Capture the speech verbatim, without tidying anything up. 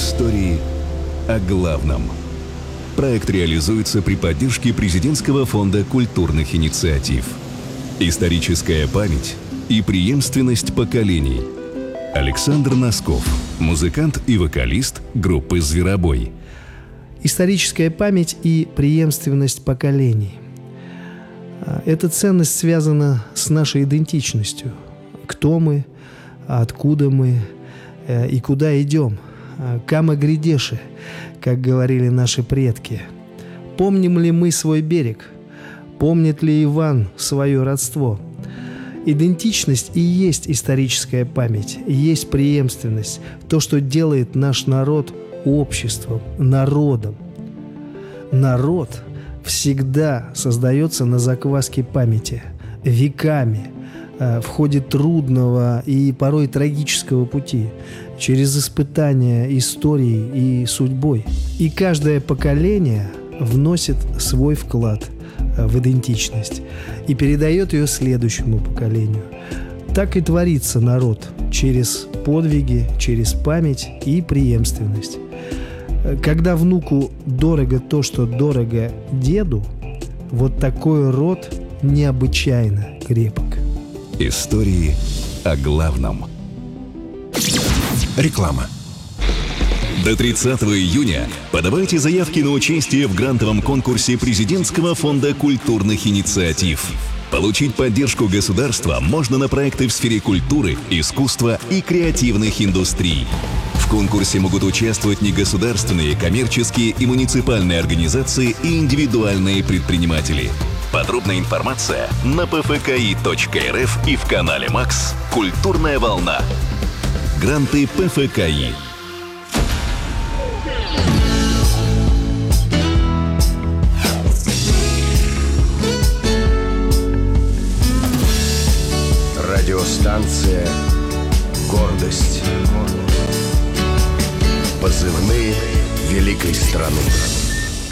Истории о главном. Проект реализуется при поддержке Президентского фонда культурных инициатив. Историческая память и преемственность поколений. Александр Носков, музыкант и вокалист группы «Зверобой». Историческая память и преемственность поколений. Эта ценность связана с нашей идентичностью. Кто мы, откуда мы и куда идем. Кама грядеши, как говорили наши предки. Помним ли мы свой берег? Помнит ли Иван свое родство? Идентичность и есть историческая память, и есть преемственность, то, что делает наш народ обществом, народом. Народ всегда создается на закваске памяти, веками, в ходе трудного и порой трагического пути, через испытания историей и судьбой. И каждое поколение вносит свой вклад в идентичность и передает ее следующему поколению. Так и творится народ через подвиги, через память и преемственность. Когда внуку дорого то, что дорого деду, вот такой род необычайно крепок. Истории о главном. Реклама. До тридцатого июня подавайте заявки на участие в грантовом конкурсе Президентского фонда культурных инициатив. Получить поддержку государства можно на проекты в сфере культуры, искусства и креативных индустрий. В конкурсе могут участвовать негосударственные, коммерческие и муниципальные организации и индивидуальные предприниматели. Подробная информация на пэ эф ка и точка эр эф и в канале Макс «Культурная волна». Гранты пэ эф ка и. Радиостанция «Гордость». Позывные великой страны.